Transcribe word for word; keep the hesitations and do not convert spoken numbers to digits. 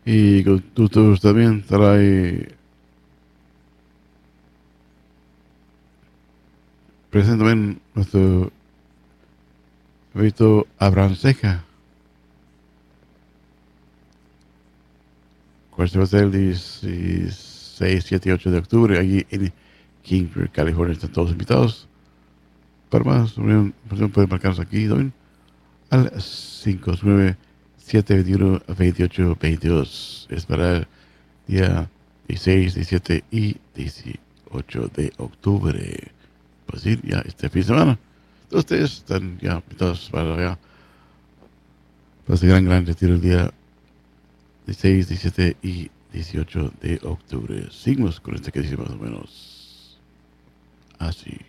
Y con nosotros también trae presente también nuestro amiguito Abraham Ceja, cual se va a ser el dieciséis, siete y ocho de octubre allí en Kingford, California. Están todos invitados. Para más información pueden marcarnos aquí también al cinco nueve siete dos uno dos ocho dos dos. Es para el día dieciséis, diecisiete y dieciocho de octubre. Pues decir, ya este fin de semana. Todos ustedes están ya invitados para allá, para este gran, gran retiro el día dieciséis, diecisiete y dieciocho de octubre. Signos con este que dice más o menos así.